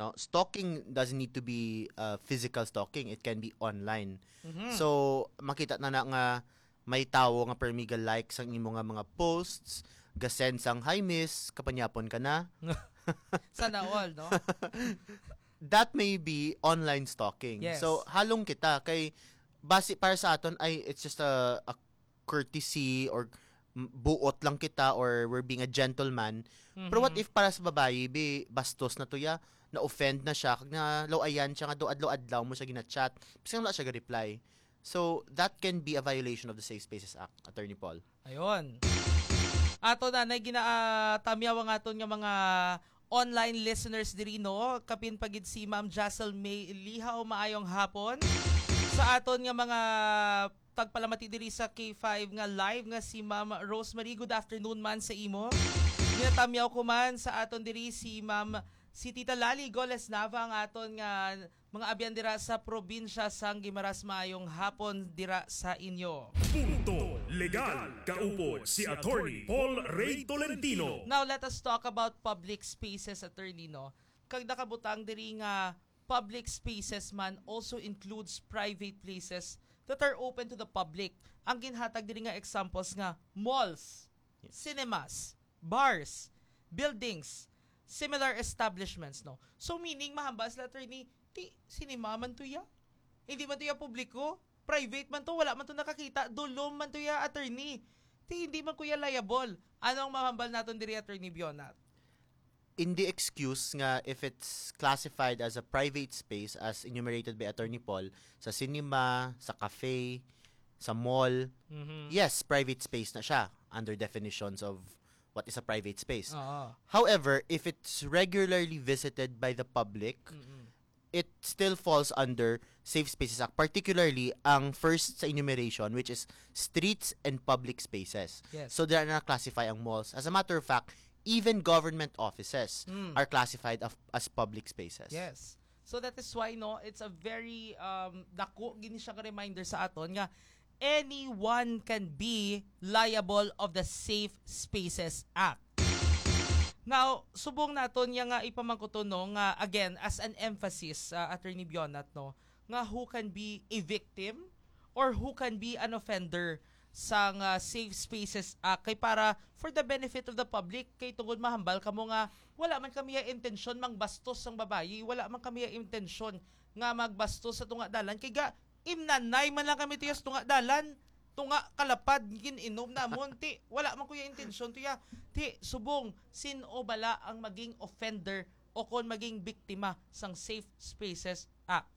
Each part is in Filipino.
no? Stalking doesn't need to be physical stalking. It can be online. Mhm. So, makita na nga may tawo nga permiga like sang imo nga mga posts, gasend sang hi miss, kapanyapon ka na. Sana all, no? That may be online stalking. Yes. So, halong kita kay base para sa aton ay it's just a courtesy or buot lang kita or we're being a gentleman. Pero what if para sa babae, bastos na to ya, na-offend na siya, kag na ayan siya nga do adlaw mo siya gina-chat, kasi wala siya ga-reply. So, that can be a violation of the Safe Spaces Act, Attorney Paul. Ayun. Ato na tamyaw nga aton nga mga online listeners diri, no? Kapin pagid si Ma'am Jassel May Lihaw, maayong hapon. Sa aton nga mga tagpalamati diri sa K5 nga live nga si Ma'am Rosemary. Good afternoon man sa imo. Ginatamyaw ko man sa aton diri si Tita Lali Goles Nava, ang aton nga mga abyan dira sa probinsya sang Guimaras. Maayong hapon dira sa inyo. Punto Legal. Kaupod si Attorney Paul Ray Tolentino. Now let us talk about public spaces, attorney, no? Kag nakabutang diri nga public spaces man also includes private places that are open to the public. Ang ginhatag diri nga examples nga malls, cinemas, bars, buildings, similar establishments, no? So meaning mahambas la attorney, ti cinema man to ya. Hindi man to ya publiko, private man to, wala man to nakakita, dulom man to ya attorney. Ti hindi man kuya liable. Ano ang mahambal naton diri, Attorney Bionat? In the excuse nga if it's classified as a private space as enumerated by Attorney Paul, sa cinema, sa cafe, sa mall, yes, private space na siya under definitions of what is a private space. Oo. However, if it's regularly visited by the public, it still falls under Safe Spaces Act, particularly ang first sa enumeration, which is streets and public spaces. Yes. So, they are classify ang malls. As a matter of fact, even government offices are classified as public spaces. Yes. So that is why, no, it's a very dako gini siya ka reminder sa aton nga anyone can be liable of the Safe Spaces Act. Now, subong naton nga ipamangkuton, no, nga again as an emphasis, Attorney Bionat, no, nga who can be a victim or who can be an offender sa Safe Spaces Act, kay para for the benefit of the public, kay tungod mahambal kamo nga wala man kami intensyon mangbastos sang babayi, wala man kami intensyon nga magbastos sa tunga dalan, kay ga imnanay man lang kami tiyas tunga dalan, tunga kalapad gininom namon, ti wala man kuya intensyon tiya, ti subong sino bala ang maging offender o kon maging biktima sang Safe Spaces Act.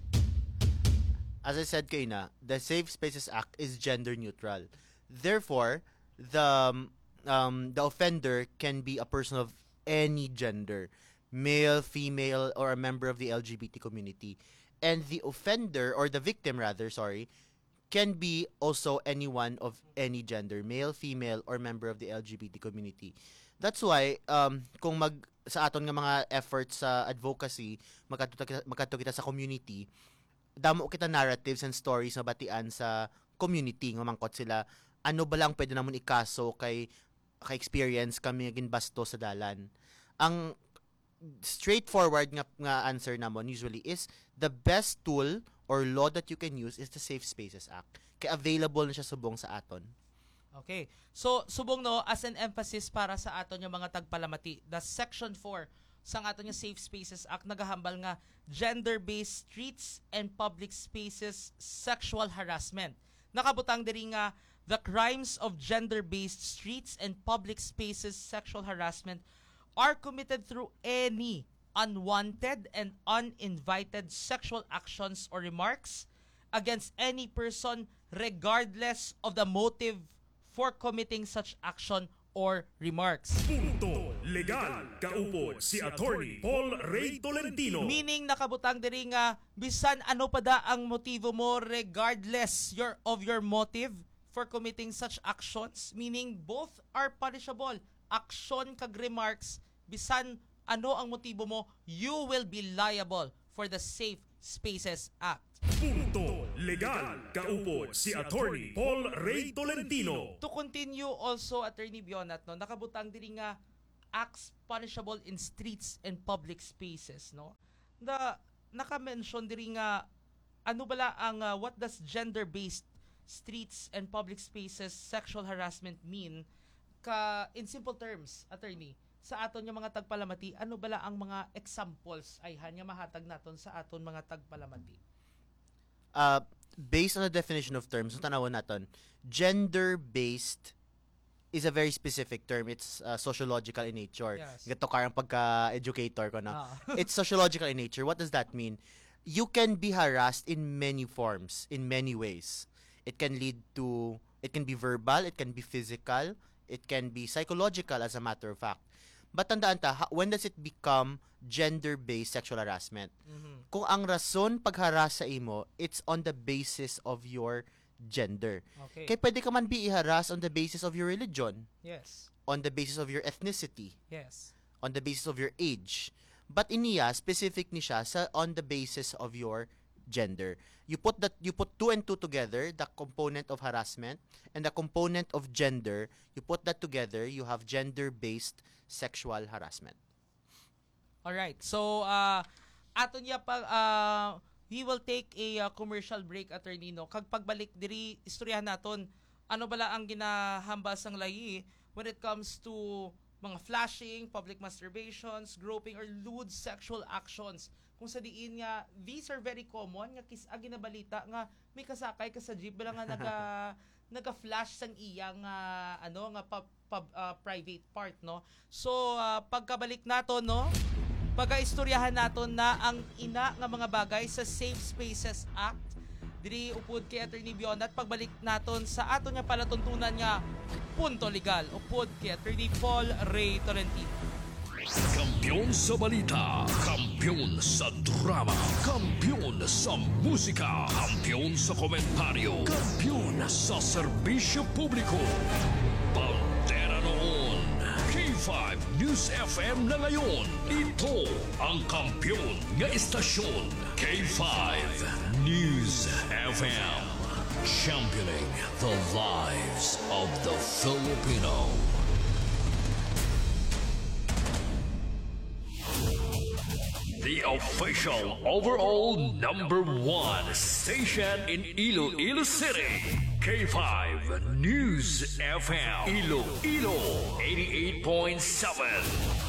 As I said kayo na, the Safe Spaces Act is gender neutral. Therefore, the offender can be a person of any gender, male, female, or a member of the LGBT community. And the offender, or the victim rather, can be also anyone of any gender, male, female, or member of the LGBT community. That's why, kung sa aton nga mga efforts sa advocacy, magkadto kita sa community, damo kita narratives and stories na batian sa community nga mangkot sila ano ba lang pwede namon ikaso kay experience kami ginbasto sa dalan. Ang straightforward nga answer namon usually is the best tool or law that you can use is the Safe Spaces Act. Kay available na siya subong sa aton. Okay. So, subong, no, as an emphasis para sa aton yung mga tagpalamati, the Section 4 sa aton yung Safe Spaces Act nagahambal nga gender-based streets and public spaces sexual harassment. Nakabutang diri nga the crimes of gender-based streets and public spaces sexual harassment are committed through any unwanted and uninvited sexual actions or remarks against any person regardless of the motive for committing such action or remarks. Punto Legal. Kaupod si Attorney Paul Ray Tolentino. Meaning nakabutang diri nga bisan ano pa da ang motibo mo regardless of your motive for committing such actions, meaning both are punishable. Action kag remarks, bisan ano ang motibo mo, you will be liable for the Safe Spaces Act. Punto Legal. Kaupod si Attorney Paul Ray Tolentino. To continue also, Attorney Bionat, no, nakabutang diri nga acts punishable in streets and public spaces, no? Naka-mention diri nga ano bala ang what does gender-based streets and public spaces sexual harassment mean in simple terms, attorney, sa aton nga mga tagpalamati, ano bala ang mga examples ay hanya mahatag naton sa aton mga tagpalamati? Based on the definition of terms, tanawon naton, gender-based is a very specific term. It's sociological in nature. Yes. Gato karang pagka-educator ko na. It's sociological in nature. What does that mean? You can be harassed in many forms, in many ways. It can be verbal, it can be physical, it can be psychological as a matter of fact. But tandaan when does it become gender-based sexual harassment? Mm-hmm. Kung ang rason pagharas sa imo, it's on the basis of your gender. Okay. Kaya pwede ka man i-harass on the basis of your religion, Yes. on the basis of your ethnicity, Yes. on the basis of your age. But iniya, specific ni siya on the basis of your gender. You put two and two together, the component of harassment and the component of gender, you put that together, you have gender-based sexual harassment. All right. So aton ya we will take a commercial break, attorney, no. Kag pagbalik diri istoryahan naton ano bala ang ginahambas sang layi when it comes to mga flashing, public masturbations, groping or lewd sexual actions. Kung sa diin nga these are very common nga ginabalita nga may kasakay ka sa jeep bala nga naga-flash sang iyang private part, no. So pagkabalik nato, no, pagaistoryahan naton na ang ina nga mga bagay sa Safe Spaces Act diri upod kay Attorney Bion at pagbalik naton sa aton nga palatuntunan nga punto legal upod kay Attorney Paul Ray Tolentino. Kampiyon sa balita, kampiyon sa drama, kampiyon sa musika, kampiyon sa komentaryo, kampiyon sa serbisyo publiko. Pantera noon, K5 News FM na ngayon. Ito ang kampiyon nga istasyon, K5 News FM. Championing the lives of the Filipino. The official overall #1 station in Iloilo City, K5 News FM, Iloilo 88.7.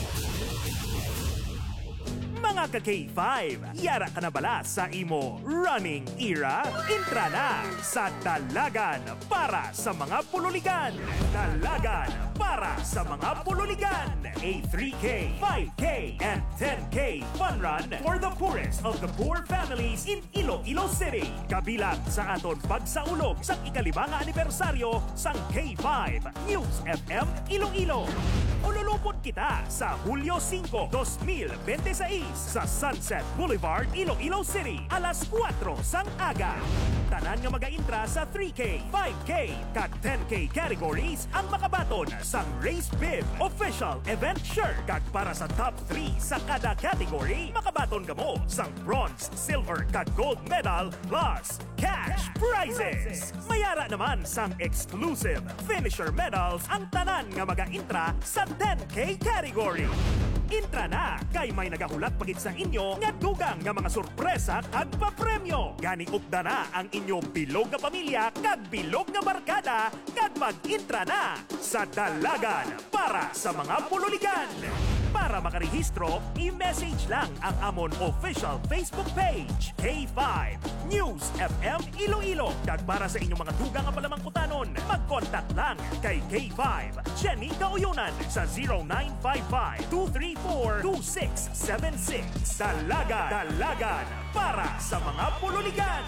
Mga ka-K5, yara ka na bala sa imo running era? Intra na sa Dalagan para sa mga pululigan. Dalagan para sa mga pululigan. A 3K, 5K, and 10K fun run for the poorest of the poor families in Iloilo City. Kabilang sa aton pagsaulog sa ika-5 anibersaryo sang K5 News FM Iloilo. Ululupot kita sa Hulyo 5, 2026 sa Sunset Boulevard, Iloilo City, alas 4 sang aga. Tanan nga mag-intra sa 3K, 5K, kag 10K categories ang makabaton sang Race Bib Official Event Shirt. Kag para sa top 3 sa kada category, makabaton ka mo sang bronze, silver, kag gold medal plus cash prizes. Mayara naman sang exclusive finisher medals ang tanan nga mag-intra sa 10K category. Intra na kay may nagahulat pagit sa inyo nga dugang nga mga sorpresa kag papremyo. Gani upda na ang inyo bilog nga pamilya kag bilog nga barkada kag mag-intra na sa Dalagan para sa mga pululigan. Para makarehistro, i-message lang ang amon official Facebook page, K5 News FM Iloilo. Kag para sa inyong mga dugang nga palamangkutanon, mag-contact lang kay K5 Jenny Gauyunan sa 0955-234-2676. Dalagan para sa mga pululigan.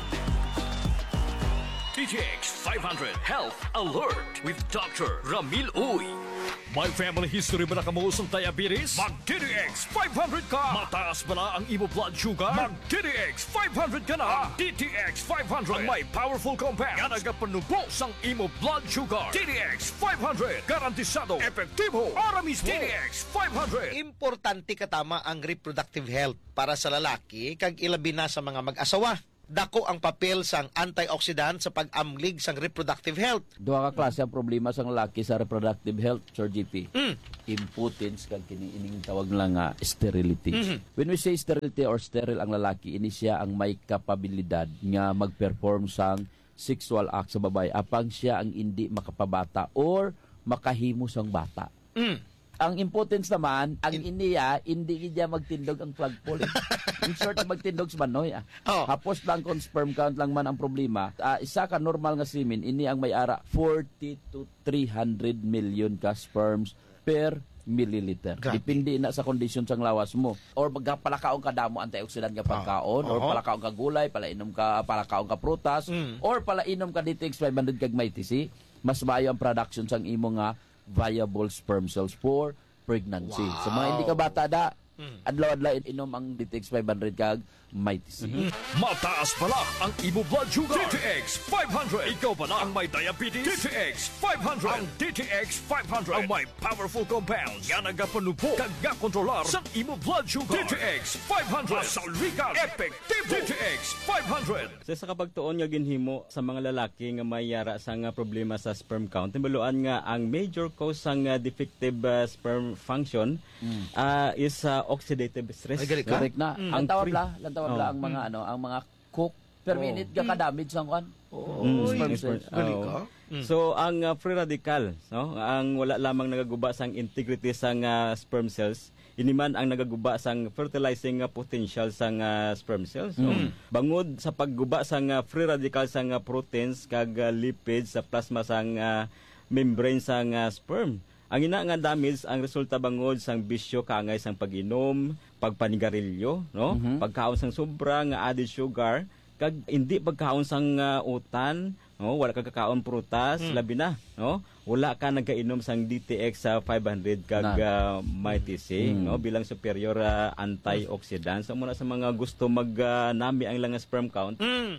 DTX 500 Health Alert with Dr. Ramil Uy. May family history ba na kamuusong diabetes? Mag-DTX 500 ka! Mataas ba na ang imo blood sugar? Mag-DTX 500 ka na! DTX 500 ang may powerful compound nga nagapanubos ang imo blood sugar. DTX 500 garantisado, epektibo, para mismo. DTX 500. Importante katama ang reproductive health para sa lalaki kag ilabi na sa mga mag-asawa. dako ang papel sang antioxidant sa pag-amlig sang reproductive health. Duha ka klase ang problema sa lalaki sa reproductive health, Sir GP. Impotence kag kini ining tawag lang nga sterility. When we say sterility or sterile ang lalaki, ini siya ang may kapabilidad nga mag-perform sang sexual act sa babae apang siya ang hindi makapabata or makahimo sang bata. Ang impotence naman, ang iniya, hindi niya magtindog ang plug pole. In short, magtindog sa manoy. Oh. Hapos lang kung sperm count lang man ang problema. Isa ka normal nga semen, ini ang may ara 40 to 300 million ka sperms per milliliter. Grabe. Depende na sa condition sang lawas mo. Or palakaon ka damo antioxidant nga pagkaon, or palakaon ka gulay, palakaon ka prutas, or palainom ka DTX 500 kag may TC, mas maayo ang production sang imo nga viable sperm cells for pregnancy. So mga hindi ka bata da, adlaw-adlaw inom ang DTX 500 kag may TC. Mataas pala ang imo blood sugar. DTX 500. Ikaw pala ang may diabetes. DTX 500. Ang DTX 500 ang may powerful compounds nga nagapanupo kag kontrolar sa imo blood sugar. DTX 500. Masalwikan. Epektibo. DTX 500. Sa kapagtuon nga ginhimo sa mga lalaki nga may yara sa nga problema sa sperm count, timbuluan nga ang major cause sang defective sperm function is oxidative stress. Ay, galing ka? Correct na. Ang tawag la ang mga ang mga cook per minute ka damage sang kwan. Sperm cells. Galing ka? So ang free radical, no, ang wala lamang nagaguba sang integrity sang sperm cells, ini man ang nagaguba sang fertilizing potential sang sperm cells. So, bangod sa pagguba sang free radical sang proteins kag lipids sa plasma sang membrane sang sperm. Ang ina nga damage ang resulta bangod sang bisyo kaangay sang pag-inom, pagpanigarilyo, no? Pagkaon sang sobra nga added sugar, kag hindi pagkaon sang utan, no? Wala ka kakaon prutas, labi na, no? Wala ka nagkainom sang DTX 500 kag may TC, no? Bilang superior antioxidant. So muna sa mga gusto magnami ang lang sperm count,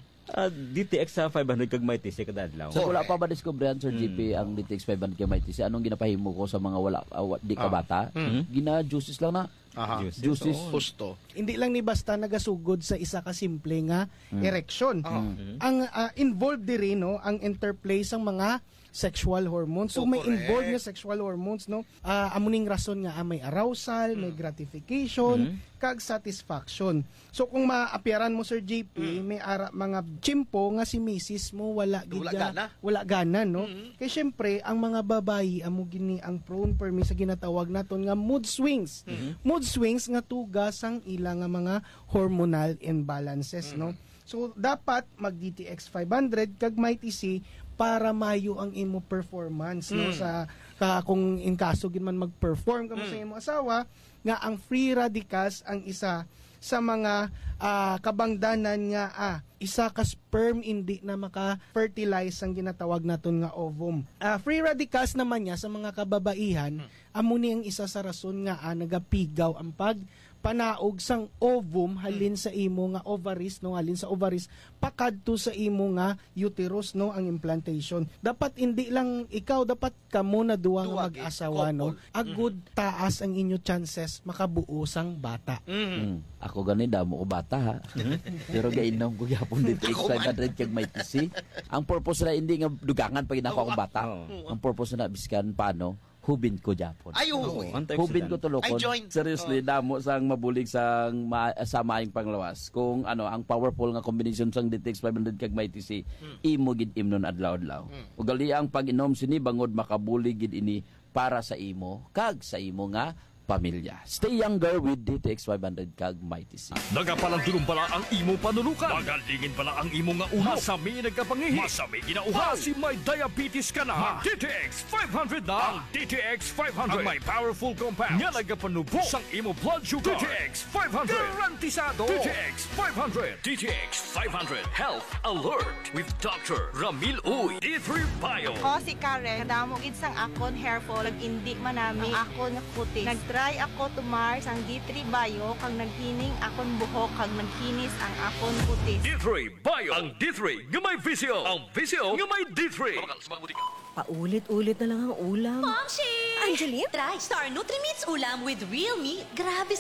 DTX 500 kag may TC kada adlaw. So wala pa ba diskubrehan, Sir GP, ang DTX 500 kag may TC? Anong ginapahimo ko sa mga di ka bata? Gina-juices lang na. Juices. Gusto. Hindi lang ni basta nagasugod sa isa ka simple nga erection. Ang involved diri no ang interplay sang mga sexual hormones. So may involved nga sexual hormones no. Amuning rason nga may arousal, may gratification, kag satisfaction. So kung maapyaran mo Sir JP, may mga chimpo nga si misis mo wala gana no. Kay syempre ang mga babayi amo gini ang prone permi sa ginatawag naton nga mood swings. Mood swings nga tugas ang ilang nga mga hormonal imbalances no. So dapat mag DTX 500 kag may TC para mayo ang imo performance no sa kung in kaso gid man mag-perform kamo sa imo asawa nga ang free radicals ang isa sa mga kabangdanan nga isa ka sperm hindi na maka-fertilize ang ginatawag naton nga ovum. Free radicals naman niya sa mga kababaihan amo ni ang isa sa rason nga nagapigaw ang panaog sang ovum halin sa imo nga ovaries no, halin sa ovaries pakadto sa imo nga uterus no ang implantation. Dapat hindi lang ikaw, dapat kamo na duwa nga mag-asawa no, agud taas ang inyo chances makabuo sang bata. Ako gani damo ko bata ha. Pero gainom ko gyapon dito 500 kag may TC. Ang purpose na hindi nga dugangan pag ako akong bata. Ang purpose na biskan paano hubin ko japon. Hubin ko tulokon. Seriously, damo sang mabulig sang sa maayong panglawas. Kung ang powerful nga combination sang DTX 500 kag may TC, imo gid imnon adlaw-adlaw. Ugali ang pag-inom sini bangod makabulig gid ini para sa imo kag sa imo nga pamilya. Stay younger with DTX 500 kag may TC. Nagapalandulong pala ang imo panulukan. Magalingin pala ang imo nga uhaw. Masami nagkapangihi. Masami ginauhaw. Si may diabetes ka na. Mag DTX 500 na. Ang DTX 500 ang may powerful compounds nga nagapanubo sang imo blood sugar. DTX 500 garantisado. DTX 500. DTX 500 Health Alert with Dr. Ramil Uy. D3 Bio. Ako si Karen. Kadamo gid sang akon hair fall ag indi manami ang akon nga kutis. Nagtry ako tumar sang D3 Bio kang naghining akon buhok kang naghinis ang akon kutis. D3 Bio. Ang D3 nga may visyo. Ang visyo nga may D3. Paulit-ulit na lang ang ulam. Momshi! Angeline? Try Star Nutrimits ulam with real meat. Grabe